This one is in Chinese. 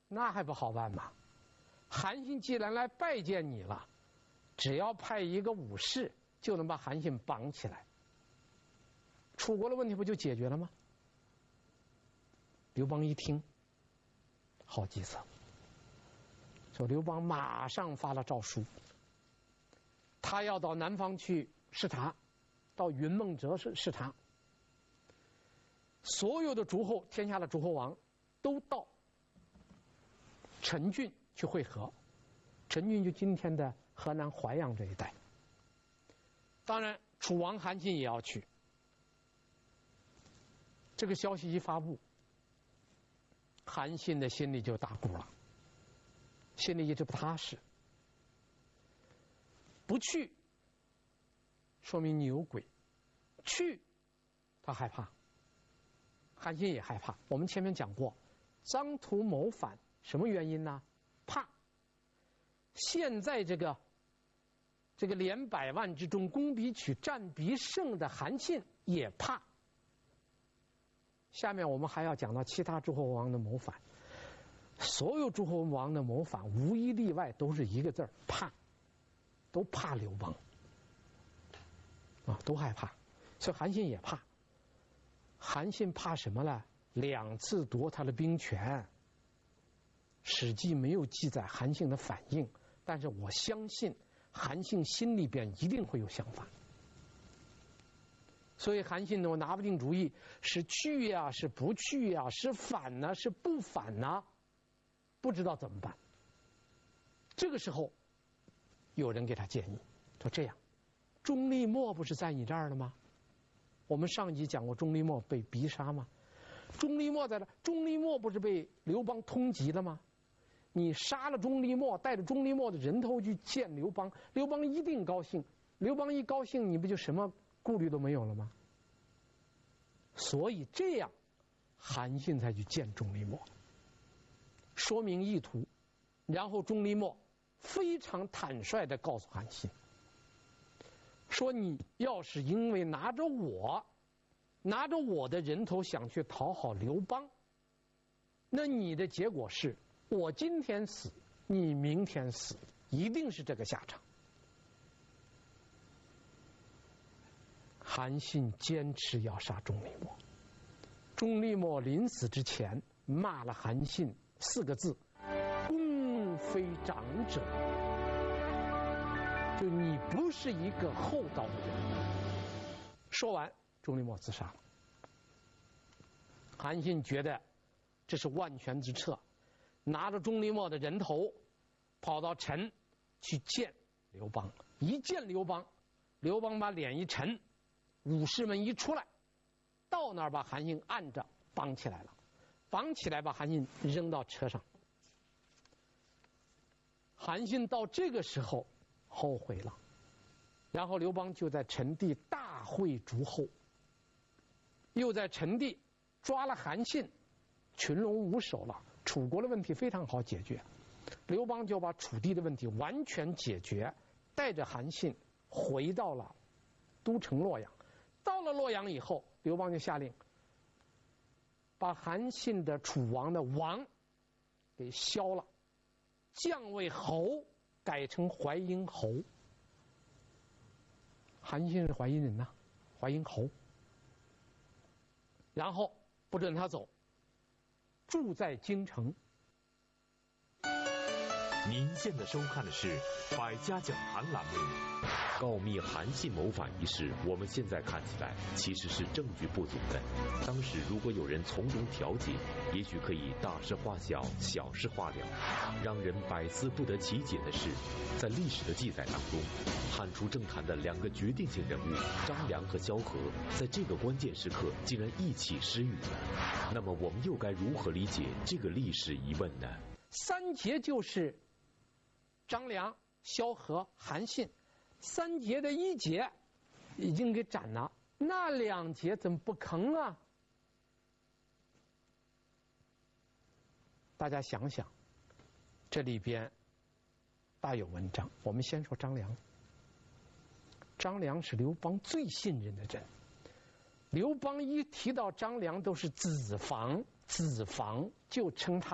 那还不好办吗？韩信既然来拜见你了，只要派一个武士就能把韩信绑起来，楚国的问题不就解决了吗？刘邦一听，好计策，说刘邦马上发了诏书，他要到南方去视察，到云梦泽视察，所有的诸侯，天下的诸侯王都到陈郡去会合。陈郡就今天的河南淮阳这一带。当然，楚王韩信也要去。这个消息一发布，韩信的心里就打鼓了，心里一直不踏实。不去，说明你有鬼；去，他害怕。韩信也害怕。我们前面讲过，张图谋反，什么原因呢？怕。现在这个连百万之中攻必取，战必胜的韩信也怕。下面我们还要讲到其他诸侯王的谋反，所有诸侯王的谋反无一例外都是一个字儿：怕，都怕刘邦啊，都害怕。所以韩信也怕。韩信怕什么呢？2次夺他的兵权。史记没有记载韩信的反应，但是我相信韩信心里边一定会有想法。所以韩信呢，我拿不定主意，是去呀，是不去呀，是反呢，是不反呢，不知道怎么办。这个时候，有人给他建议，说这样，钟离昧不是在你这儿了吗？我们上集讲过钟离昧被逼杀吗？钟离昧在这，钟离昧不是被刘邦通缉了吗？你杀了钟离昧，带着钟离昧的人头去见刘邦，刘邦一定高兴。刘邦一高兴，你不就什么顾虑都没有了吗？所以这样，韩信才去见钟离昧，说明意图。然后钟离昧非常坦率地告诉韩信，说你要是因为拿着我的人头想去讨好刘邦，那你的结果是我今天死，你明天死，一定是这个下场。韩信坚持要杀钟离昧，钟离昧临死之前骂了韩信4个字：公非长者，就你不是一个厚道的人。说完，钟离昧自杀了。韩信觉得这是万全之策，拿着钟离昧的人头跑到陈去见刘邦。一见刘邦，刘邦把脸一沉，武士们一出来，到那儿把韩信按着绑起来了，绑起来把韩信扔到车上。韩信到这个时候后悔了，然后刘邦就在陈地大会诸侯，又在陈地抓了韩信，群龙无首了。楚国的问题非常好解决，刘邦就把楚地的问题完全解决，带着韩信回到了都城洛阳。到了洛阳以后，刘邦就下令把韩信的楚王的王给削了，降为侯，改成淮阴侯。韩信是淮阴人呐，淮阴侯。然后不准他走，住在京城。 您现在收看的是《百家讲坛》栏目。告密韩信谋反一事，我们现在看起来其实是证据不足的。当时如果有人从中调解，也许可以大事化小，小事化了。让人百思不得其解的是，在历史的记载当中，汉初政坛的2个决定性人物张良和萧何，在这个关键时刻竟然一起失语了。那么我们又该如何理解这个历史疑问呢 ？3杰就是张良、萧何、韩信。3杰的1杰已经给斩了，那2杰怎么不坑啊？大家想想，这里边大有文章。我们先说张良。张良是刘邦最信任的人，刘邦一提到张良都是子房，就称他